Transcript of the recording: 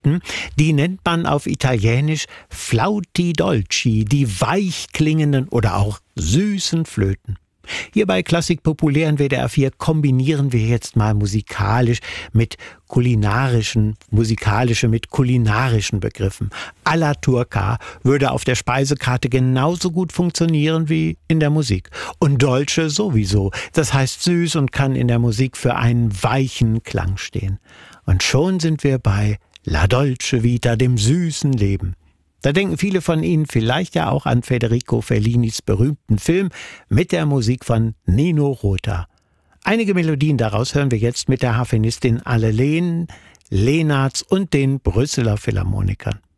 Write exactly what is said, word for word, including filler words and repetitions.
Hm? Die nennt man auf Italienisch Flauti Dolci, die weich klingenden oder auch süßen Flöten. Hier bei Klassik Populär in W D R vier kombinieren wir jetzt mal musikalisch mit kulinarischen, musikalische mit kulinarischen Begriffen. Alla Turca würde auf der Speisekarte genauso gut funktionieren wie in der Musik. Und Dolce sowieso. Das heißt süß und kann in der Musik für einen weichen Klang stehen. Und schon sind wir bei La Dolce Vita, dem süßen Leben. Da denken viele von Ihnen vielleicht ja auch an Federico Fellinis berühmten Film mit der Musik von Nino Rota. Einige Melodien daraus hören wir jetzt mit der Harfenistin Anne Lehn, Leenartz und den Brüsseler Philharmonikern.